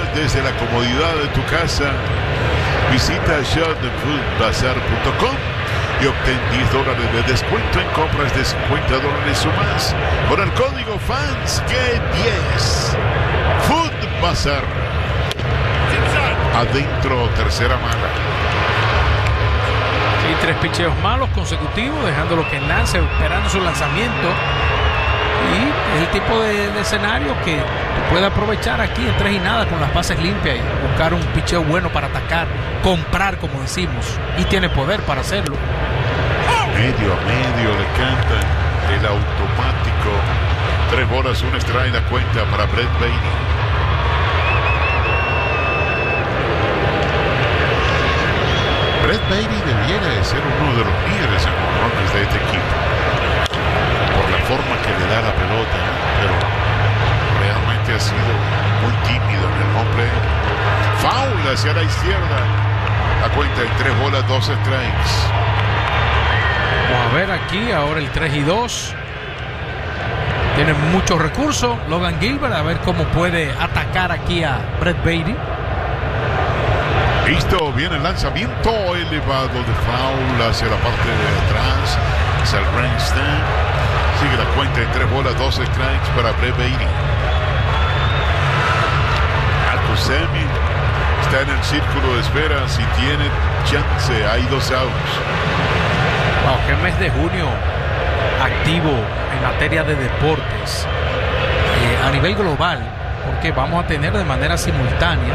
desde la comodidad de tu casa. Visita shopfoodbazar.com y obtén $10 de descuento en compras de $50 o más con el código FANSG10. Food Bazar. Adentro, tercera mala. Sí, 3 picheos malos consecutivos, dejándolo que lance, esperando su lanzamiento. Y es el tipo de escenario que tú puedes aprovechar aquí en 3 y nada con las bases limpias y buscar un picheo bueno para atacar, comprar, como decimos, y tiene poder para hacerlo. Medio a medio le canta el automático. 3 bolas, 1 strike la cuenta para Brett Baty. Brett Baty debiera de ser uno de los líderes en jonrones de este equipo por la forma que le da la pelota, pero realmente ha sido muy tímido en el hombre. Foul hacia la izquierda. La cuenta en 3 bolas, 2 strikes. Vamos a ver aquí, ahora el 3-2. Tiene muchos recursos Logan Gilbert, a ver cómo puede atacar aquí a Brett Baty. Listo, viene el lanzamiento elevado de foul hacia la parte de atrás, hacia el grandstand. Sigue la cuenta en 3 bolas, 2 strikes para Brett Baty. Alcosemi está en el círculo de espera. Si tiene chance, hay 2 outs. Wow, qué mes de junio activo en materia de deportes a nivel global, porque vamos a tener de manera simultánea.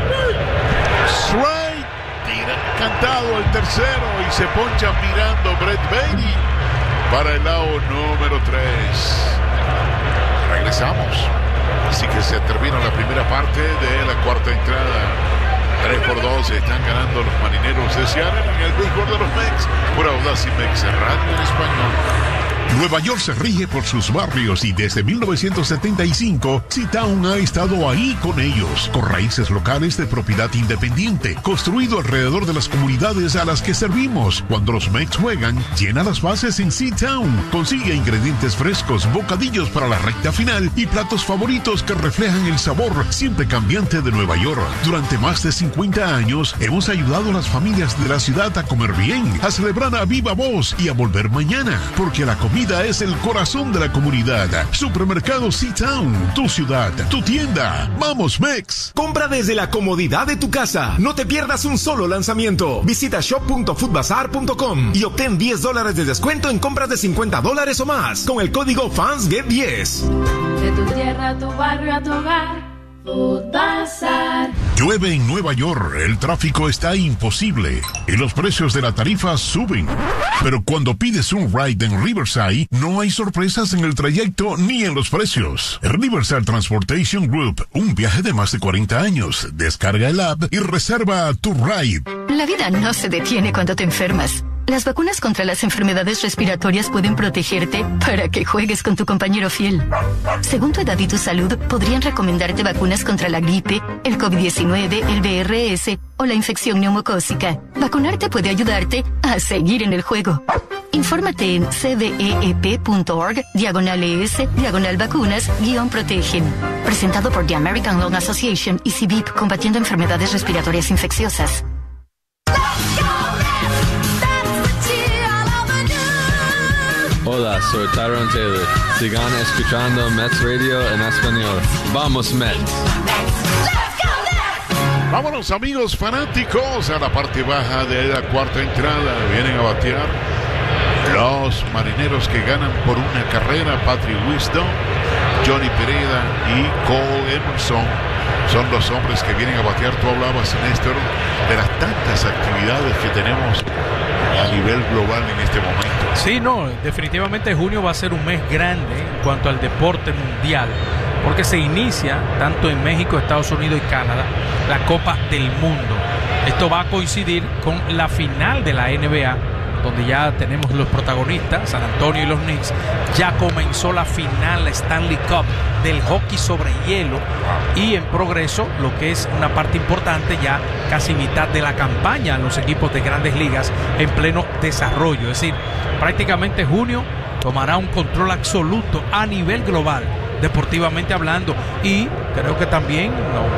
Strike, tira cantado el tercero y se poncha mirando Brett Baty para el lado número 3. Regresamos. Así que se termina la primera parte de la cuarta entrada. 3-2 están ganando los Marineros de Seattle en el béisbol de los Mex por Audaz y Mex Radio en español. Nueva York se rige por sus barrios y desde 1975 C-Town ha estado ahí con ellos, con raíces locales de propiedad independiente, construido alrededor de las comunidades a las que servimos. Cuando los Mex juegan, llena las bases en C-Town. Consigue ingredientes frescos, bocadillos para la recta final y platos favoritos que reflejan el sabor siempre cambiante de Nueva York. Durante más de 50 años hemos ayudado a las familias de la ciudad a comer bien, a celebrar a viva voz y a volver mañana, porque la comida es el corazón de la comunidad. Supermercado C-Town, tu ciudad, tu tienda. ¡Vamos, Mex! Compra desde la comodidad de tu casa. No te pierdas un solo lanzamiento. Visita shop.foodbazar.com y obtén $10 de descuento en compras de $50 o más con el código FANSGET10. De tu tierra a tu barrio a tu hogar, Food Bazar. Llueve en Nueva York, el tráfico está imposible y los precios de la tarifa suben. Pero cuando pides un ride en Riverside, no hay sorpresas en el trayecto ni en los precios. Riverside Transportation Group, un viaje de más de 40 años. Descarga el app y reserva tu ride. La vida no se detiene cuando te enfermas. Las vacunas contra las enfermedades respiratorias pueden protegerte para que juegues con tu compañero fiel. Según tu edad y tu salud, podrían recomendarte vacunas contra la gripe, el COVID-19, el VRS o la infección neumocócica. Vacunarte puede ayudarte a seguir en el juego. Infórmate en cveep.org/ES/vacunas-protegen. Presentado por The American Lung Association y CVIP, combatiendo enfermedades respiratorias infecciosas. Hola, soy Tyrone Taylor. Sigan escuchando Mets Radio en español. ¡Vamos, Mets! Vámonos, amigos fanáticos, a la parte baja de la cuarta entrada. Vienen a batear los Marineros, que ganan por 1 carrera. Patrick Wisdom, Johnny Pereda y Cole Emerson son los hombres que vienen a batear. Tú hablabas, Néstor, de las tantas actividades que tenemos a nivel global en este momento. Sí, no, definitivamente junio va a ser un mes grande en cuanto al deporte mundial, porque se inicia tanto en México, Estados Unidos y Canadá la Copa del Mundo. Esto va a coincidir con la final de la NBA, donde ya tenemos los protagonistas, San Antonio y los Knicks. Ya comenzó la final, la Stanley Cup del hockey sobre hielo, y en progreso lo que es una parte importante, ya casi mitad de la campaña, los equipos de grandes ligas en pleno desarrollo. Es decir, prácticamente junio tomará un control absoluto a nivel global, deportivamente hablando, y creo que también